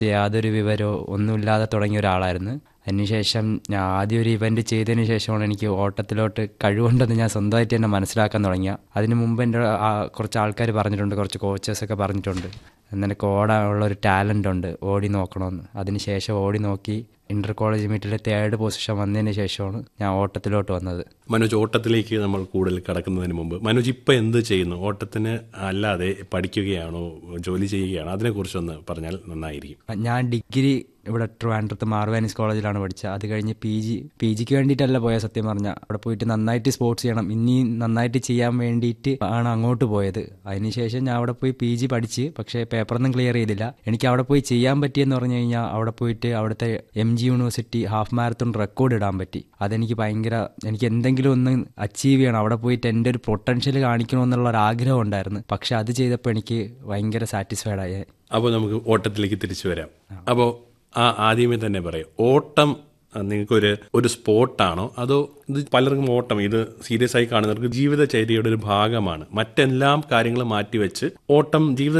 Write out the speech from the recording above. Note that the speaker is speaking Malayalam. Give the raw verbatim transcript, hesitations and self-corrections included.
യാതൊരു വിവരമോ ഒന്നുമില്ലാതെ തുടങ്ങിയ ഒരാളായിരുന്നു. അതിനുശേഷം ഞാൻ ആദ്യം ഒരു ഇവന്റ് ചെയ്തതിന് ശേഷമാണ് എനിക്ക് ഓട്ടത്തിലോട്ട് കഴിവുണ്ടെന്ന് ഞാൻ സ്വന്തമായിട്ട് തന്നെ മനസ്സിലാക്കാൻ തുടങ്ങിയ. അതിന് മുമ്പ് എൻ്റെ കുറച്ച് ആൾക്കാർ പറഞ്ഞിട്ടുണ്ട്, കുറച്ച് കോച്ചേഴ്സൊക്കെ പറഞ്ഞിട്ടുണ്ട് നിനക്ക് ഓടാനുള്ള ഒരു ടാലൻ്റ് ഉണ്ട്, ഓടി നോക്കണമെന്ന്. അതിനുശേഷം ഓടി നോക്കി ഇന്റർ കോളേജ് മീറ്റിലെ തേർഡ് പൊസിഷൻ വന്നതിന് ശേഷമാണ് ഞാൻ ഓട്ടത്തിലോട്ട് വന്നത്. മനോജ്, ഓട്ടത്തിലേക്ക് നമ്മൾ കൂടുതൽ കടക്കുന്നതിന് മുമ്പ് മനോജ് ഇപ്പം എന്ത് ചെയ്യുന്നു? ഓട്ടത്തിന് അല്ലാതെ പഠിക്കുകയാണോ, ജോലി ചെയ്യുകയാണോ? അതിനെക്കുറിച്ചൊന്ന് പറഞ്ഞാൽ നന്നായിരിക്കും. ഞാൻ ഡിഗ്രി ഇവിടെ ട്രിവാൻഡ്രത്ത് മാർവാനിസ് കോളേജിലാണ് പഠിച്ചത്. അത് കഴിഞ്ഞ് പി ജി പി ജിക്ക് വേണ്ടിയിട്ടല്ല പോയ, സത്യം പറഞ്ഞാൽ അവിടെ പോയിട്ട് നന്നായിട്ട് സ്പോർട്സ് ചെയ്യണം, ഇനി നന്നായിട്ട് ചെയ്യാൻ വേണ്ടിയിട്ട് ആണ് അങ്ങോട്ട് പോയത്. അതിനുശേഷം ഞാൻ അവിടെ പോയി പി ജി പഠിച്ച്, പക്ഷേ പേപ്പറൊന്നും ക്ലിയർ ചെയ്തില്ല. എനിക്ക് അവിടെ പോയി ചെയ്യാൻ പറ്റിയെന്ന് പറഞ്ഞു കഴിഞ്ഞാൽ അവിടെ പോയിട്ട് അവിടുത്തെ M G university half marathon record ഇടാൻ പറ്റി. അതെനിക്ക് ഭയങ്കര, എനിക്ക് എന്തെങ്കിലും ഒന്ന് അച്ചീവ് ചെയ്യണം, അവിടെ പോയിട്ട് എൻ്റെ ഒരു പൊട്ടൻഷ്യൽ കാണിക്കണമെന്നുള്ള ഒരു ആഗ്രഹം ഉണ്ടായിരുന്നു. പക്ഷെ അത് ചെയ്തപ്പോൾ എനിക്ക് ഭയങ്കര സാറ്റിസ്ഫൈഡ് ആയി. അപ്പോൾ നമുക്ക് ഓട്ടത്തിലേക്ക് തിരിച്ചു വരാം. അപ്പോൾ ആ ആദ്യമേ തന്നെ പറയാം, ഓട്ടം നിങ്ങൾക്കൊരു ഒരു സ്പോർട്ടാണോ അതോ ഇത് പലർക്കും ഓട്ടം ഇത് സീരിയസ് ആയി കാണുന്നവർക്ക് ജീവിതചര്യയുടെ ഒരു ഭാഗമാണ്, മറ്റെല്ലാം കാര്യങ്ങളും മാറ്റിവെച്ച് ഓട്ടം ജീവിത